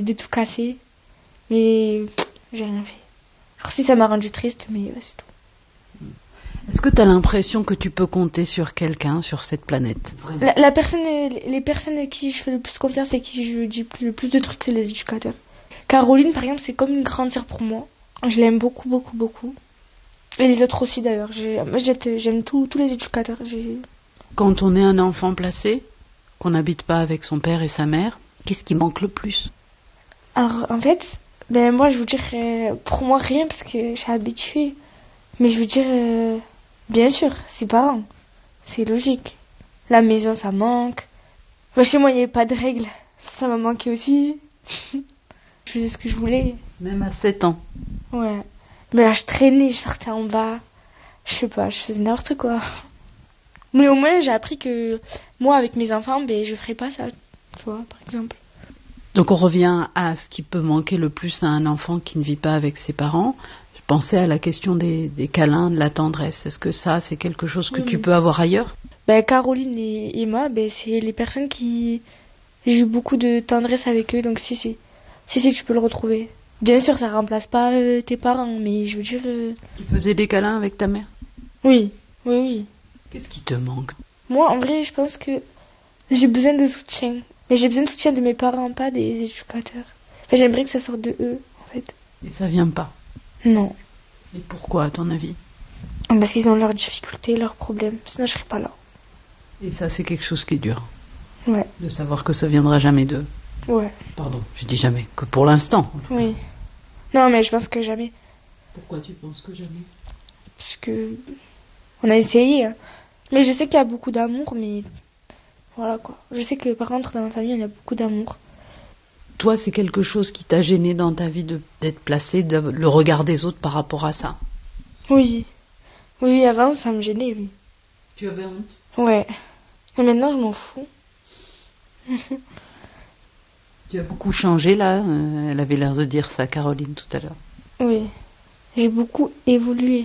de tout casser. Mais j'ai rien fait. Alors si ça m'a rendu triste, mais c'est tout. Est-ce que tu as l'impression que tu peux compter sur quelqu'un sur cette planète? Les personnes à qui je fais le plus confiance et qui je dis le plus de trucs, c'est les éducateurs. Caroline, par exemple, c'est comme une grande sœur pour moi. Je l'aime beaucoup, beaucoup, beaucoup. Et les autres aussi, d'ailleurs. J'aime tous les éducateurs. Quand on est un enfant placé, qu'on n'habite pas avec son père et sa mère, qu'est-ce qui manque le plus? Alors, en fait, moi, je vous dire, pour moi, rien, parce que je suis habituée. Mais je veux dire, bien sûr, ses parents. C'est logique. La maison, ça manque. Chez moi, il n'y avait pas de règles. Ça m'a manqué aussi. Je faisais ce que je voulais. Même à 7 ans? Ouais. Mais là, je traînais, je sortais en bas. Je sais pas, je faisais n'importe quoi. Mais au moins, j'ai appris que moi, avec mes enfants, je ferais pas ça. Tu vois, par exemple. Donc on revient à ce qui peut manquer le plus à un enfant qui ne vit pas avec ses parents. Je pensais à la question des câlins, de la tendresse. Est-ce que ça, c'est quelque chose que tu peux avoir ailleurs? Caroline et Emma, c'est les personnes qui... J'ai eu beaucoup de tendresse avec eux, donc si, tu peux le retrouver. Bien sûr, ça remplace pas tes parents, mais je veux dire... Tu faisais des câlins avec ta mère? Oui. Qu'est-ce qui te manque? Moi, en vrai, je pense que j'ai besoin de soutien. Mais j'ai besoin de soutien de mes parents, pas des éducateurs. J'aimerais que ça sorte de eux, en fait. Et ça vient pas? Non. Et pourquoi, à ton avis? Parce qu'ils ont leurs difficultés, leurs problèmes. Sinon, je serais pas là. Et ça, c'est quelque chose qui est dur? Ouais. De savoir que ça viendra jamais d'eux? Ouais. Pardon, je dis jamais, que pour l'instant. Oui. Non, mais je pense que jamais. Pourquoi tu penses que jamais? Parce que... On a essayé. Hein. Mais je sais qu'il y a beaucoup d'amour, mais... Voilà, quoi. Je sais que, par contre, dans ma famille, il y a beaucoup d'amour. Toi, c'est quelque chose qui t'a gêné dans ta vie d'être placé, le regard des autres par rapport à ça? Oui. Oui, avant, ça me gênait, oui. Tu avais honte? Ouais. Et maintenant, je m'en fous. Tu as beaucoup changé, là. Elle avait l'air de dire ça, Caroline, tout à l'heure. Oui. J'ai beaucoup évolué.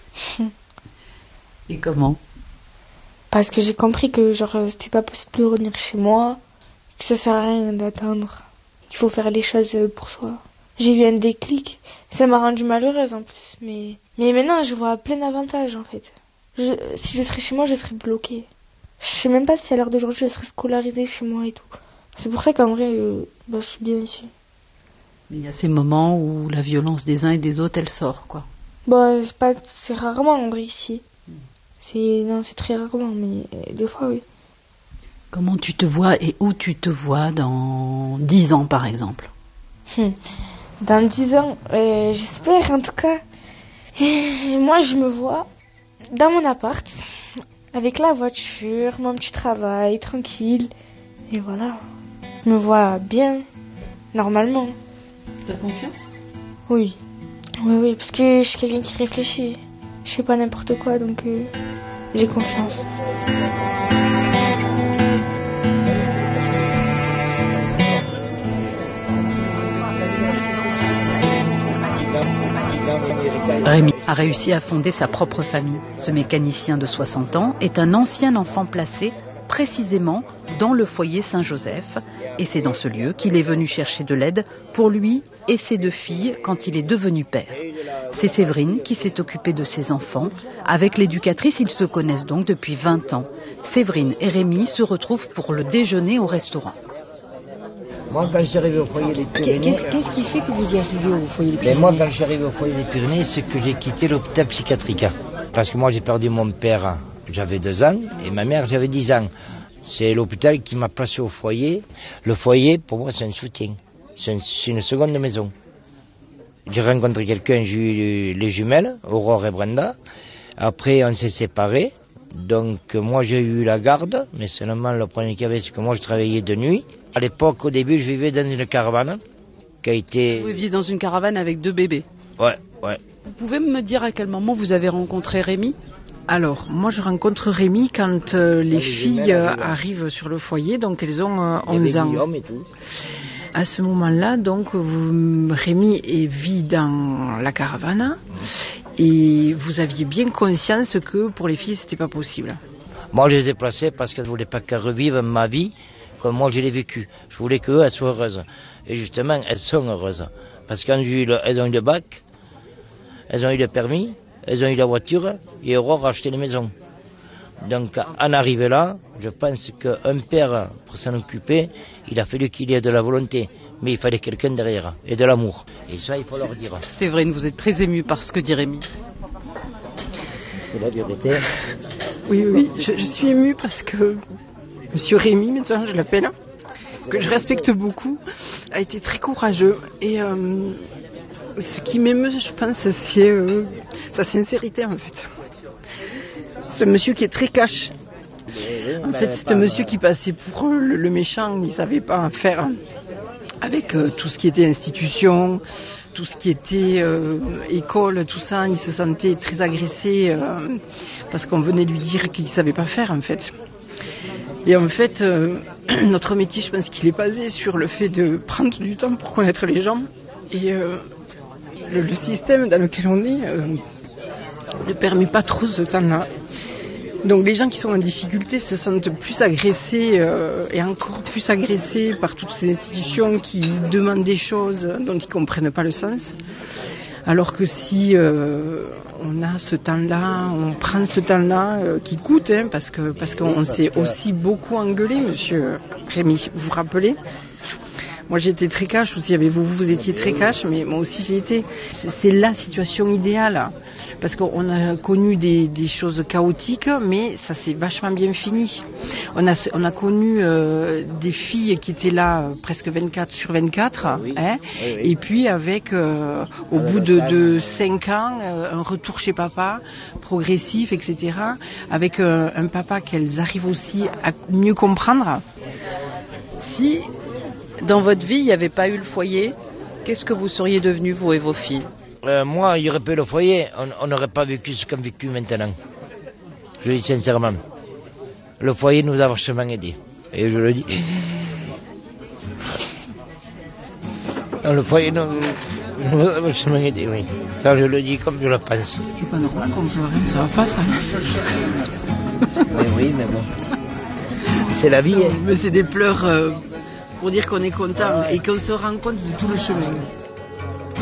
Et comment? Parce que j'ai compris que, c'était pas possible de revenir chez moi, que ça sert à rien d'attendre. Il faut faire les choses pour soi. J'ai eu un déclic. Ça m'a rendue malheureuse en plus. Mais maintenant, je vois plein d'avantages en fait. Si je serais chez moi, je serais bloquée. Je sais même pas si à l'heure d'aujourd'hui, je serais scolarisée chez moi et tout. C'est pour ça qu'en vrai, je suis bien ici. Il y a ces moments où la violence des uns et des autres, elle sort, quoi. C'est rarement en vrai ici. C'est très rarement, mais des fois, oui. Comment tu te vois et où tu te vois dans 10 ans, par exemple? Dans 10 ans, j'espère en tout cas. Moi, je me vois dans mon appart, avec la voiture, mon petit travail, tranquille. Et voilà. Je me vois bien, normalement. T'as confiance? Oui. Oui, parce que je suis quelqu'un qui réfléchit. Je fais pas n'importe quoi, donc j'ai confiance. Rémi a réussi à fonder sa propre famille. Ce mécanicien de 60 ans est un ancien enfant placé précisément dans le foyer Saint-Joseph. Et c'est dans ce lieu qu'il est venu chercher de l'aide pour lui et ses 2 filles quand il est devenu père. C'est Séverine qui s'est occupée de ses enfants. Avec l'éducatrice, ils se connaissent donc depuis 20 ans. Séverine et Rémi se retrouvent pour le déjeuner au restaurant. Moi, quand je suis arrivé au foyer des Pyrénées... Qu'est-ce qui fait que vous y arrivez au foyer des Pyrénées? Moi, quand je suis arrivé au foyer des Pyrénées, c'est que j'ai quitté l'hôpital psychiatrique. Parce que moi, j'ai perdu mon père, j'avais 2 ans, et ma mère, j'avais 10 ans. C'est l'hôpital qui m'a placé au foyer. Le foyer, pour moi, c'est un soutien. C'est une seconde maison. J'ai rencontré quelqu'un, j'ai eu les jumelles, Aurore et Brenda. Après, on s'est séparés. Donc, moi, j'ai eu la garde, mais seulement le problème qu'il y avait, c'est que moi, je travaillais de nuit. À l'époque, au début, je vivais dans une caravane qui a été... Vous viviez dans une caravane avec 2 bébés? Ouais. Vous pouvez me dire à quel moment vous avez rencontré Rémi? Alors, moi je rencontre Rémi quand les filles arrivent sur le foyer, donc elles ont 11 ans. Guillaume et tout. À ce moment-là, donc, Rémi vit dans la caravane et vous aviez bien conscience que pour les filles, c'était pas possible. Moi, je les ai placées parce que je ne voulais pas qu'elles revivent ma vie comme moi je l'ai vécue. Je voulais qu'elles soient heureuses. Et justement, elles sont heureuses. Parce qu'elles ont eu le bac, elles ont eu le permis, elles ont eu la voiture, et Aurore a acheté les maisons. Donc, en arrivé là, je pense qu'un père, pour s'en occuper, il a fallu qu'il y ait de la volonté. Mais il fallait quelqu'un derrière, et de l'amour. Et ça, il faut leur dire. Séverine, vous êtes très émue par ce que dit Rémi. C'est la vérité. Oui, je suis émue parce que Monsieur Rémi, maintenant je l'appelle, que je respecte beaucoup, a été très courageux. Et ce qui m'émeut, je pense, c'est sa sincérité en fait. C'est un monsieur qui est très cash. En fait, c'est un monsieur qui passait pour le méchant, il ne savait pas faire avec tout ce qui était institution, tout ce qui était école, tout ça. Il se sentait très agressé parce qu'on venait lui dire qu'il ne savait pas faire en fait. Et en fait, notre métier, je pense qu'il est basé sur le fait de prendre du temps pour connaître les gens. Et le système dans lequel on est ne permet pas trop ce temps-là. Donc les gens qui sont en difficulté se sentent plus agressés et encore plus agressés par toutes ces institutions qui demandent des choses dont ils ne comprennent pas le sens. Alors que si on a ce temps-là, on prend ce temps-là qui coûte, parce qu'on s'est aussi beaucoup engueulé, monsieur Rémi, vous vous rappelez ? Moi j'étais très cash aussi avec vous, vous étiez très cash, mais moi aussi j'ai été. C'est la situation idéale, parce qu'on a connu des choses chaotiques, mais ça s'est vachement bien fini. On a connu des filles qui étaient là presque 24/24, Oui. Hein, Oui. et puis avec, au bout de 5 ans, un retour chez papa, progressif, etc., avec un papa qu'elles arrivent aussi à mieux comprendre. Si dans votre vie, il n'y avait pas eu le foyer, qu'est-ce que vous seriez devenus, vous et vos filles ? Moi, il y aurait pas eu le foyer, on n'aurait pas vécu ce qu'on vécu maintenant. Je le dis sincèrement. Le foyer nous a vachement aidés. Et je le dis. Le foyer nous a vachement aidés, oui. Ça, je le dis comme je le pense. C'est pas normal qu'on pleure, ça va pas ça. Oui, mais bon. C'est la vie. Hein. Mais c'est des pleurs pour dire qu'on est content et qu'on se rend compte de tout le chemin.